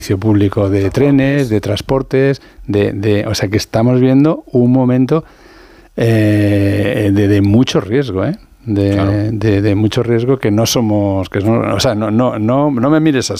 público de trenes, de transportes, o sea que estamos viendo un momento de mucho riesgo, de mucho riesgo que no somos, o sea, no me mires así.